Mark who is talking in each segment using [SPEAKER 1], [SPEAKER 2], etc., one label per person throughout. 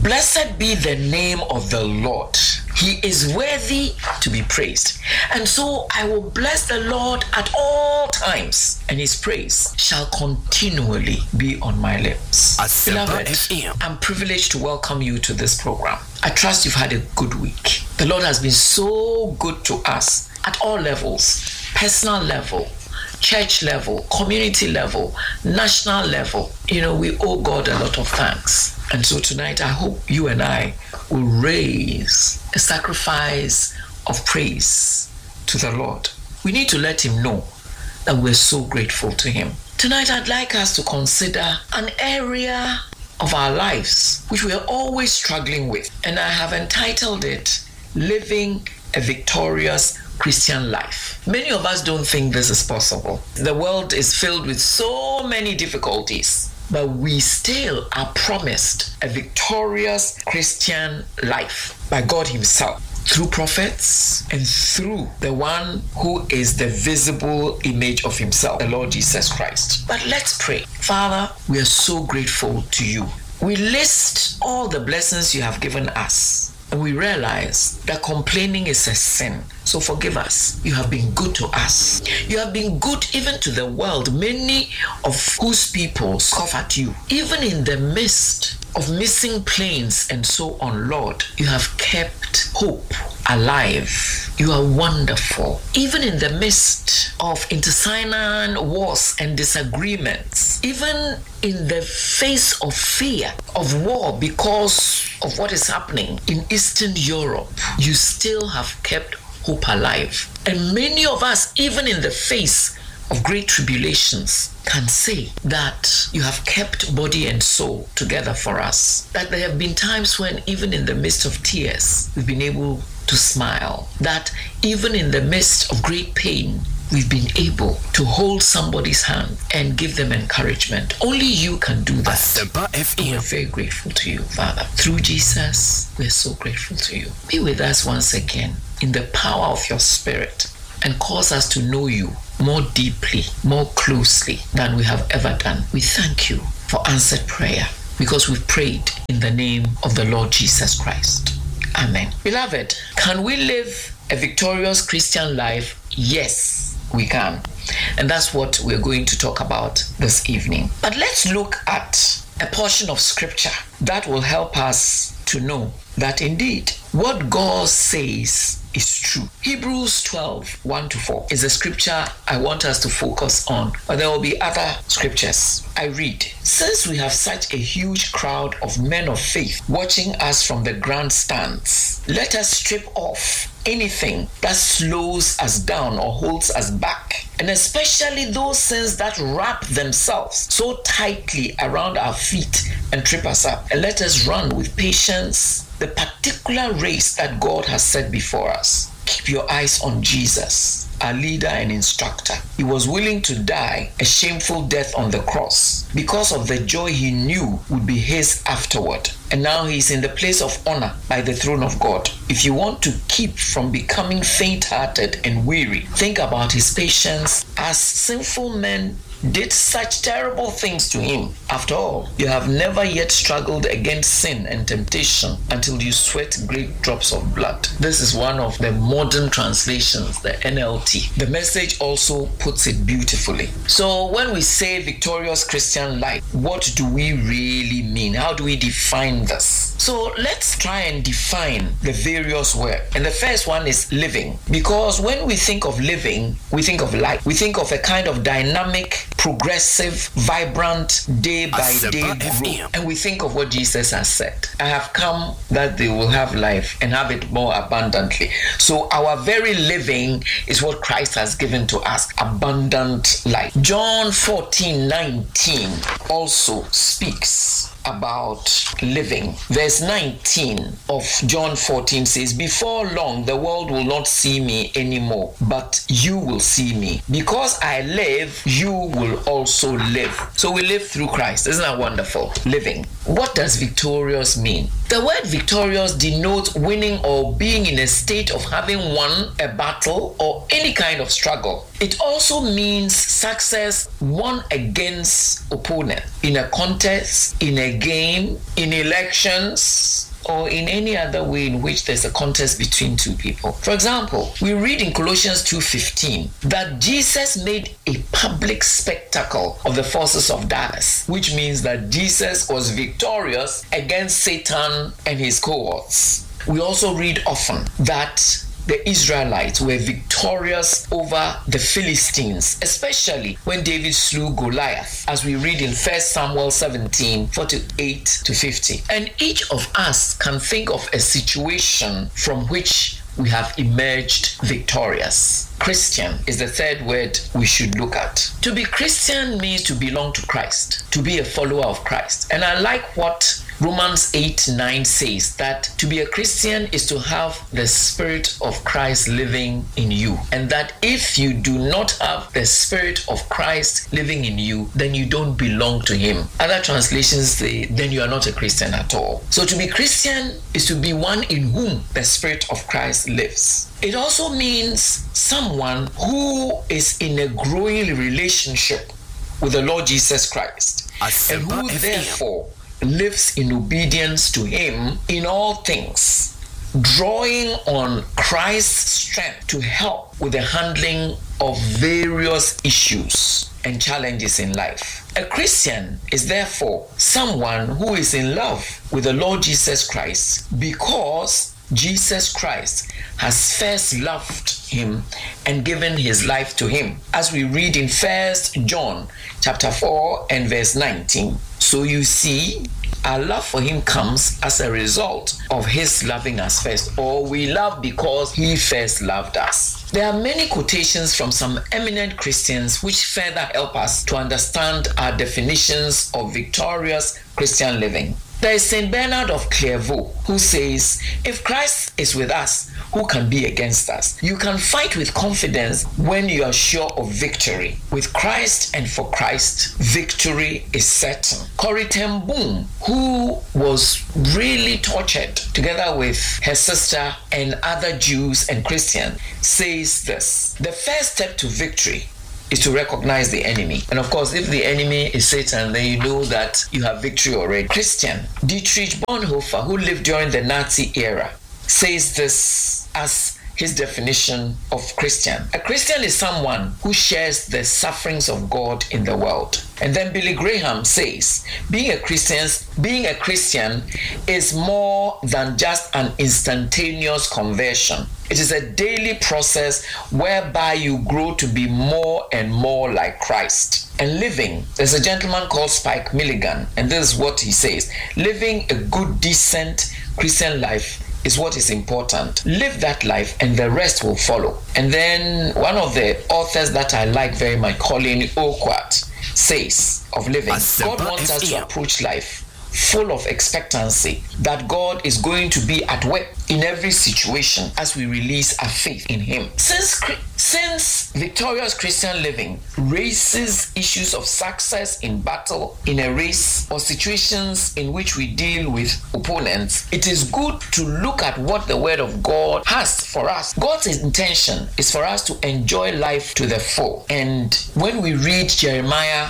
[SPEAKER 1] Blessed be the name of the Lord. He is worthy to be praised. And so I will bless the Lord at all times, and his praise shall continually be on my lips. Beloved, I'm privileged to welcome you to this program. I trust you've had a good week. The Lord has been so good to us at all levels, personal level, church level, community level, national level. We owe God a lot of thanks. And so tonight, I hope you and I will raise a sacrifice of praise to the Lord. We need to let him know that we're so grateful to him. Tonight, I'd like us to consider an area of our lives which we are always struggling with. And I have entitled it, Living a Victorious Christian Life. Many of us don't think this is possible. The world is filled with so many difficulties, but we still are promised a victorious Christian life by God himself, through prophets and through the one who is the visible image of himself, the Lord Jesus Christ. But let's pray. Father, we are so grateful to you. We list all the blessings you have given us, and we realize that complaining is a sin. So forgive us. You have been good to us. You have been good even to the world, many of whose people scoff at you. Even in the midst of missing planes and so on, Lord, you have kept hope alive. You are wonderful. Even in the midst of intestine wars and disagreements, even in the face of fear of war because of what is happening in Eastern Europe, you still have kept hope alive. And many of us, even in the face of great tribulations, can say that you have kept body and soul together for us. That there have been times when even in the midst of tears, we've been able to smile. That even in the midst of great pain, we've been able to hold somebody's hand and give them encouragement. Only you can do that. We're very grateful to you, Father. Through Jesus, we're so grateful to you. Be with us once again in the power of your Spirit and cause us to know you more deeply, more closely than we have ever done. We thank you for answered prayer because we've prayed in the name of the Lord Jesus Christ. Amen. Beloved, can we live a victorious Christian life? Yes, we can. And that's what we're going to talk about this evening. But let's look at a portion of scripture that will help us to know that indeed what God says is true. Hebrews 12, 1-4 is a scripture I want us to focus on, but there will be other scriptures. I read, since we have such a huge crowd of men of faith watching us from the grandstands, let us strip off anything that slows us down or holds us back, and especially those sins that wrap themselves so tightly around our feet and trip us up, and let us run with patience the particular race that God has set before us. Keep your eyes on Jesus, our leader and instructor. He was willing to die a shameful death on the cross because of the joy he knew would be his afterward. And now he's in the place of honor by the throne of God. If you want to keep from becoming faint-hearted and weary, think about his patience as sinful men did such terrible things to him. After all, you have never yet struggled against sin and temptation until you sweat great drops of blood. This is one of the modern translations, the NLT. The Message also puts it beautifully. So when we say victorious Christian life, what do we really mean? How do we define this? So let's try and define the various words. And the first one is living. Because when we think of living, we think of life. We think of a kind of dynamic, progressive, vibrant, day-by-day growth. And we think of what Jesus has said. I have come that they will have life and have it more abundantly. So our very living is what Christ has given to us, abundant life. John 14:19 also speaks about living. Verse 19 of John 14 says, before long the world will not see me anymore, but you will see me. Because I live, you will also live. So we live through Christ. Isn't that wonderful? Living. What does victorious mean? The word victorious denotes winning or being in a state of having won a battle or any kind of struggle. It also means success won against opponent in a contest, in a game, in elections, or in any other way in which there's a contest between two people. For example, we read in Colossians 2:15 that Jesus made a public spectacle of the forces of darkness, which means that Jesus was victorious against Satan and his cohorts. We also read often that the Israelites were victorious over the Philistines, especially when David slew Goliath, as we read in 1 Samuel 17:48-50. And each of us can think of a situation from which we have emerged victorious. Christian is the third word we should look at. To be Christian means to belong to Christ, to be a follower of Christ. And I like what Romans 8:9 says, that to be a Christian is to have the Spirit of Christ living in you. And that if you do not have the Spirit of Christ living in you, then you don't belong to Him. Other translations say, then you are not a Christian at all. So to be Christian is to be one in whom the Spirit of Christ lives. It also means someone who is in a growing relationship with the Lord Jesus Christ, and who therefore lives in obedience to Him in all things, drawing on Christ's strength to help with the handling of various issues and challenges in life. A Christian is therefore someone who is in love with the Lord Jesus Christ because Jesus Christ has first loved him and given his life to him, as we read in 1 John chapter 4 and verse 19. So you see, our love for him comes as a result of his loving us first, or we love because he first loved us. There are many quotations from some eminent Christians which further help us to understand our definitions of victorious Christian living. There is St. Bernard of Clairvaux, who says, if Christ is with us, who can be against us? You can fight with confidence when you are sure of victory. With Christ and for Christ, victory is certain. Corrie ten Boom, who was really tortured together with her sister and other Jews and Christians, says this: the first step to victory is to recognize the enemy. And of course, if the enemy is Satan, then you know that you have victory already. Christian Dietrich Bonhoeffer, who lived during the Nazi era, says this as his definition of Christian. A Christian is someone who shares the sufferings of God in the world. And then Billy Graham says, being a Christian is more than just an instantaneous conversion. It is a daily process whereby you grow to be more and more like Christ. And living, there's a gentleman called Spike Milligan, and this is what he says: living a good, decent Christian life is what is important. Live that life and the rest will follow. And then one of the authors that I like very much, Colin Urquhart, says of living, God wants us to approach life full of expectancy that God is going to be at work in every situation as we release our faith in Him. Since victorious Christian living raises issues of success in battle, in a race, or situations in which we deal with opponents, it is good to look at what the Word of God has for us. God's intention is for us to enjoy life to the full. And when we read Jeremiah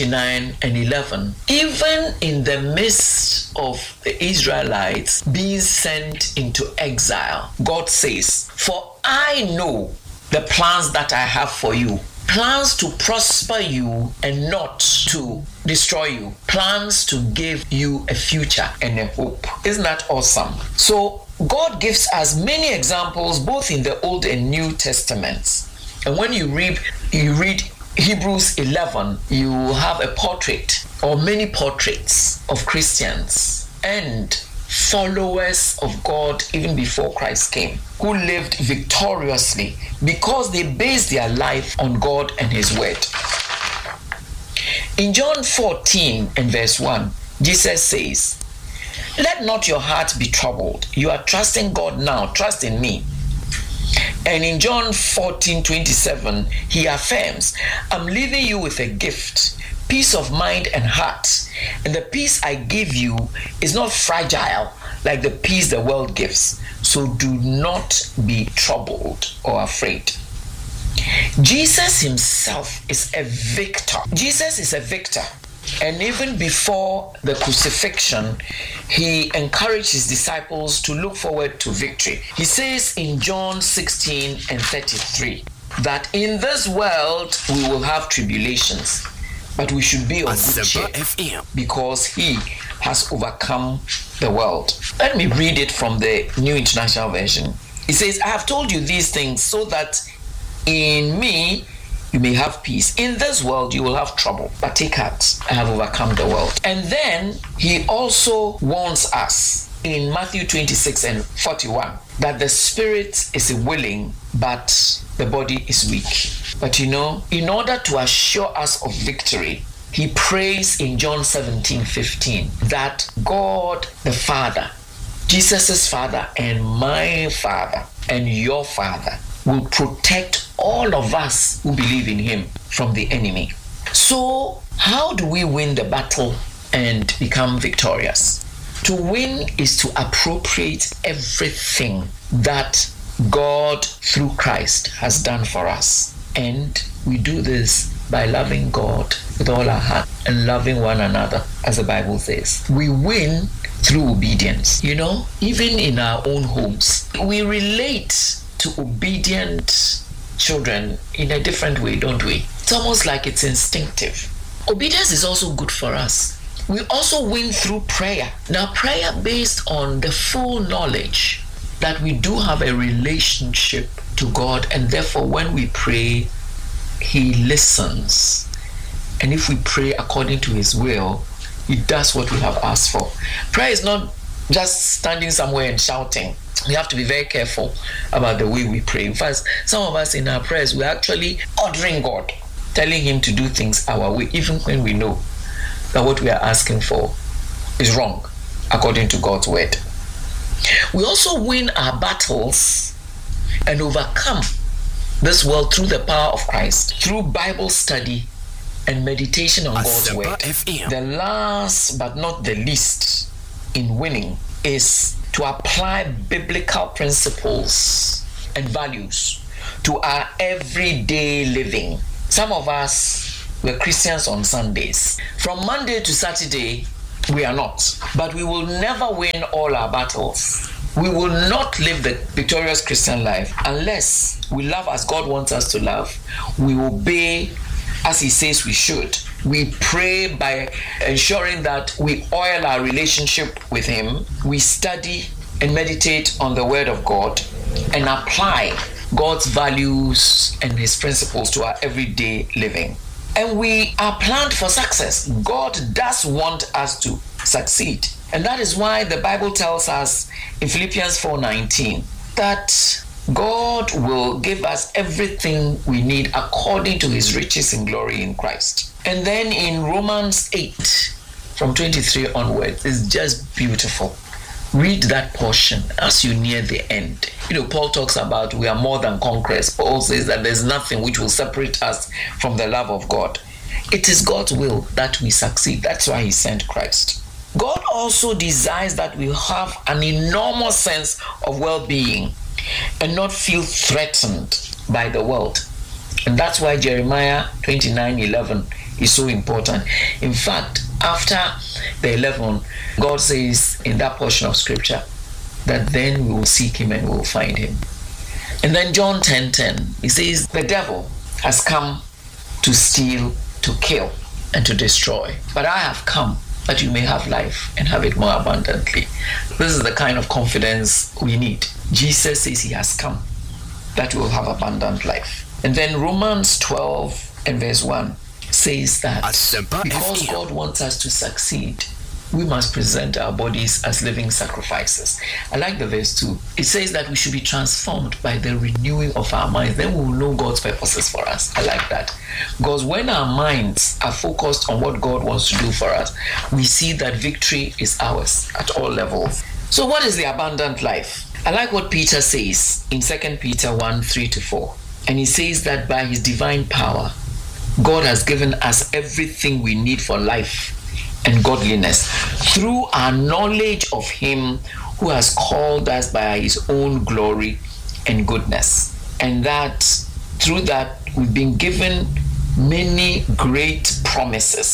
[SPEAKER 1] 29:11, even in the midst of the Israelites being sent into exile, God says, "For I know the plans that I have for you, plans to prosper you and not to destroy you, plans to give you a future and a hope." Isn't that awesome? So God gives us many examples both in the Old and New Testaments. And when you read Hebrews 11, you have a portrait or many portraits of Christians and followers of God even before Christ came, who lived victoriously because they based their life on God and His Word. In John 14 and verse 1, Jesus says, "Let not your heart be troubled. You are trusting God now, trust in me." And in John 14:27, He affirms, "I'm leaving you with a gift, peace of mind and heart. And the peace I give you is not fragile like the peace the world gives. So do not be troubled or afraid." Jesus Himself is a victor. Jesus is a victor. And even before the crucifixion, he encouraged his disciples to look forward to victory. He says in John 16:33 that in this world we will have tribulations, but we should be of good cheer because he has overcome the world. Let me read it from the New International Version. It says, I have told you these things so that in me you may have peace. In this world you will have trouble, but take heart, I have overcome the world. And then he also warns us in Matthew 26:41 that the spirit is willing, but the body is weak. But in order to assure us of victory, he prays in John 17:15 that God the Father, Jesus' Father and my Father and your Father will protect all of us who believe in him from the enemy. So how do we win the battle and become victorious? To win is to appropriate everything that God through Christ has done for us. And we do this by loving God with all our heart and loving one another, as the Bible says. We win through obedience. Even in our own homes, we relate to obedient children in a different way, don't we? It's almost like it's instinctive. Obedience is also good for us. We also win through prayer. Now, prayer based on the full knowledge that we do have a relationship to God, and therefore when we pray, he listens. And if we pray according to his will, he does what we have asked for. Prayer is not just standing somewhere and shouting. We have to be very careful about the way we pray. In fact, some of us in our prayers, we're actually ordering God, telling him to do things our way, even when we know that what we are asking for is wrong, according to God's word. We also win our battles and overcome this world through the power of Christ, through Bible study and meditation on God's word. The last but not the least in winning is to apply biblical principles and values to our everyday living. Some of us were Christians on Sundays. From Monday to Saturday, we are not. But we will never win all our battles. We will not live the victorious Christian life unless we love as God wants us to love. We obey as he says we should. We pray by ensuring that we oil our relationship with him. We study and meditate on the word of God and apply God's values and his principles to our everyday living. And we are planned for success. God does want us to succeed. And that is why the Bible tells us in Philippians 4:19 that God will give us everything we need according to his riches in glory in Christ. And then in Romans 8 from 23 onwards, it's just beautiful. Read that portion as you near the end. Paul talks about we are more than conquerors. Paul says that there's nothing which will separate us from the love of God. It is God's will that we succeed. That's why he sent Christ. God also desires that we have an enormous sense of well-being and not feel threatened by the world. And that's why Jeremiah 29:11 is so important. In fact, after the 11, God says in that portion of scripture that then we will seek him and we will find him. And then John 10:10, he says, the devil has come to steal, to kill, and to destroy. But I have come that you may have life and have it more abundantly. This is the kind of confidence we need. Jesus says he has come that we will have abundant life. And then Romans 12 and verse 1 says that because God wants us to succeed, we must present our bodies as living sacrifices. I like the verse 2. It says that we should be transformed by the renewing of our minds. Then we will know God's purposes for us. I like that. Because when our minds are focused on what God wants to do for us, we see that victory is ours at all levels. So what is the abundant life? I like what Peter says in 2 Peter 1:3-4. And he says that by his divine power, God has given us everything we need for life and godliness through our knowledge of him who has called us by his own glory and goodness. And that through that we've been given many great promises,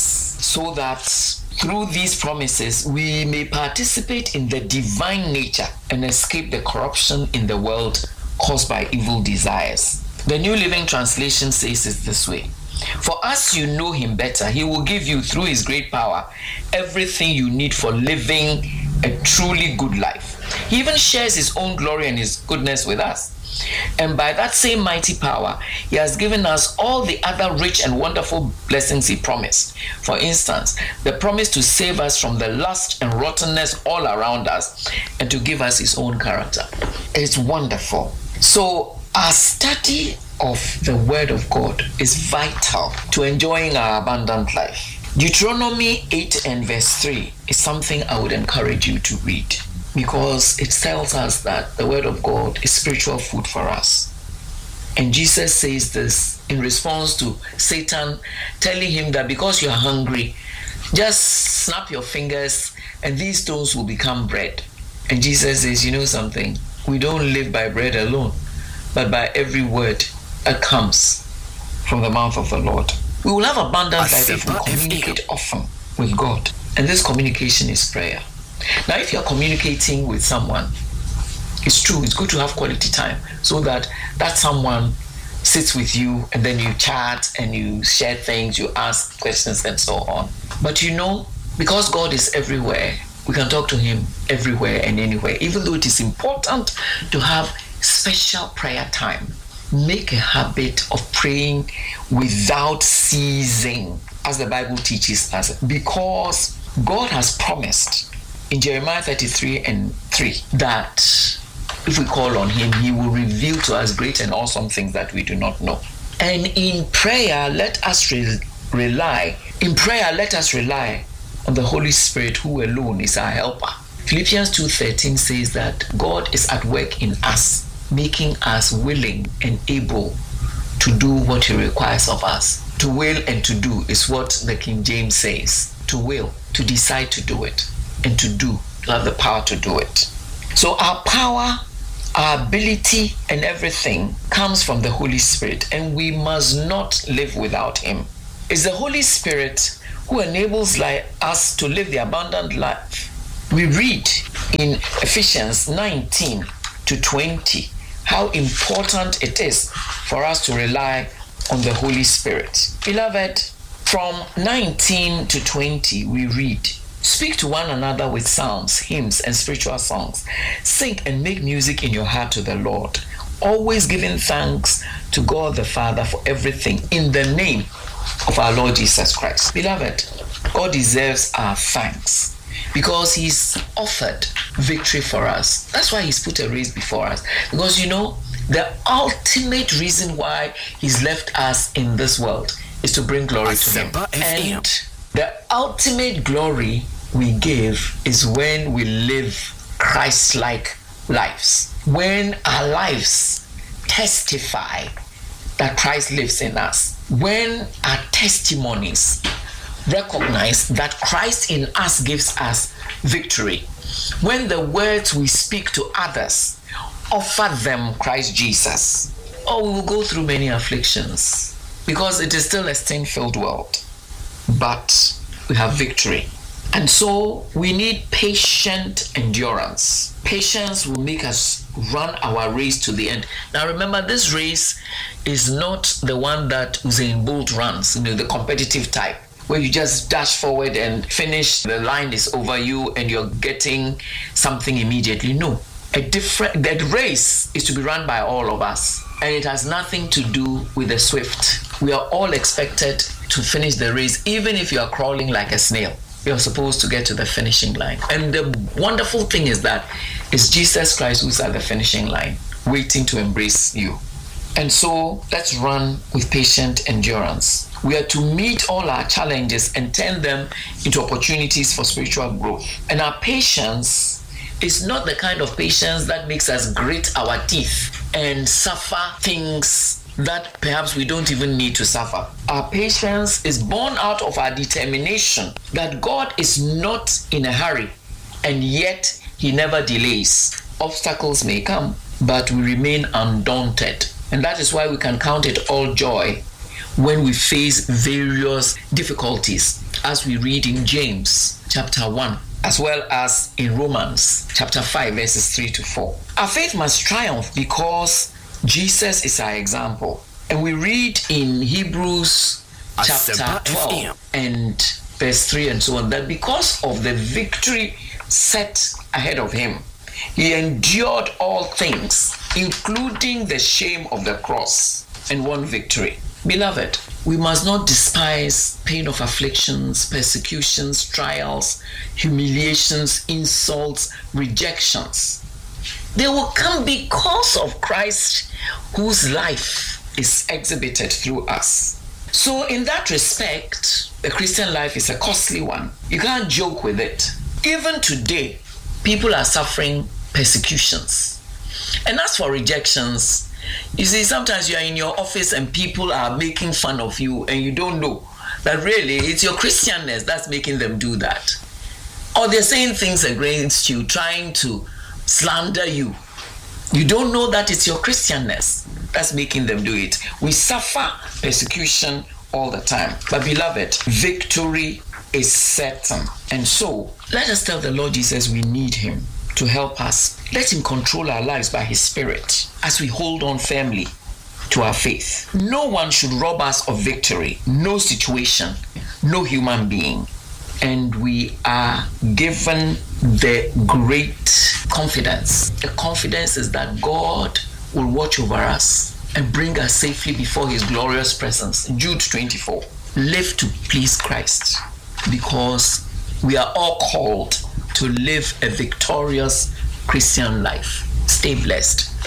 [SPEAKER 1] so that through these promises we may participate in the divine nature and escape the corruption in the world caused by evil desires. The New Living Translation says it this way: for as you know him better, he will give you through his great power everything you need for living a truly good life. He even shares his own glory and his goodness with us. And by that same mighty power, he has given us all the other rich and wonderful blessings he promised. For instance, the promise to save us from the lust and rottenness all around us and to give us his own character. It's wonderful. So our study of the Word of God is vital to enjoying our abundant life. Deuteronomy 8 and verse 3 is something I would encourage you to read, because it tells us that the Word of God is spiritual food for us. And Jesus says this in response to Satan telling him that because you are hungry, just snap your fingers and these stones will become bread. And Jesus says, you know something? We don't live by bread alone, but by every word that comes from the mouth of the Lord. We will have abundant life if we communicate often with God. And this communication is prayer. Now, if you're communicating with someone, it's true, it's good to have quality time so that someone sits with you and then you chat and you share things, you ask questions and so on. But you know, because God is everywhere, we can talk to him everywhere and anywhere. Even though it is important to have special prayer time, make a habit of praying without ceasing, as the Bible teaches us, because God has promised in Jeremiah 33 and 3 that if we call on him, he will reveal to us great and awesome things that we do not know. And in prayer, let us rely on the Holy Spirit, who alone is our helper. Philippians 2:13 says that God is at work in us, making us willing and able to do what he requires of us. To will and to do is what the King James says. To will, to decide to do it, and to do, to have the power to do it. So our power, our ability, and everything comes from the Holy Spirit, and we must not live without him. It's the Holy Spirit who enables us to live the abundant life. We read in Ephesians 19-20 how important it is for us to rely on the Holy Spirit. Beloved, from 19-20 we read, speak to one another with psalms, hymns, and spiritual songs. Sing and make music in your heart to the Lord, always giving thanks to God the Father for everything in the name of our Lord Jesus Christ. Beloved, God deserves our thanks because he's offered victory for us. That's why he's put a race before us. Because you know, the ultimate reason why he's left us in this world is to bring glory to him. And the ultimate glory we give is when we live Christ-like lives. When our lives testify that Christ lives in us. When our testimonies recognize that Christ in us gives us victory. When the words we speak to others offer them Christ Jesus. Oh, we will go through many afflictions because it is still a sin-filled world. But we have victory. And so we need patient endurance. Patience will make us run our race to the end. Now remember, this race is not the one that Usain Bolt runs, the competitive type, where you just dash forward and finish, the line is over you and you're getting something immediately. No. That race is to be run by all of us. And it has nothing to do with the swift. We are all expected to finish the race, even if you are crawling like a snail. You're supposed to get to the finishing line. And the wonderful thing is that it's Jesus Christ who's at the finishing line, waiting to embrace you. And so let's run with patient endurance. We are to meet all our challenges and turn them into opportunities for spiritual growth. And our patience is not the kind of patience that makes us grit our teeth and suffer things that perhaps we don't even need to suffer. Our patience is born out of our determination that God is not in a hurry, and yet he never delays. Obstacles may come, but we remain undaunted. And that is why we can count it all joy when we face various difficulties, as we read in James chapter 1, as well as in Romans chapter 5, verses 3 to 4. Our faith must triumph because Jesus is our example. And we read in Hebrews chapter 12 and verse 3 and so on, that because of the victory set ahead of him, he endured all things, including the shame of the cross, and won victory. Beloved, we must not despise pain of afflictions, persecutions, trials, humiliations, insults, rejections. They will come because of Christ, whose life is exhibited through us. So in that respect, the Christian life is a costly one. You can't joke with it. Even today, people are suffering persecutions. And as for rejections, you see, sometimes you are in your office and people are making fun of you and you don't know that really it's your Christianness that's making them do that. Or they're saying things against you, trying to slander you. You don't know that it's your Christianness that's making them do it. We suffer persecution all the time. But beloved, victory is certain. And so, let us tell the Lord Jesus we need him to help us. Let him control our lives by his Spirit as we hold on firmly to our faith. No one should rob us of victory. No situation, no human being. And we are given the great confidence. The confidence is that God will watch over us and bring us safely before his glorious presence. Jude 24. Live to please Christ, because we are all called to live a victorious Christian life. Stay blessed.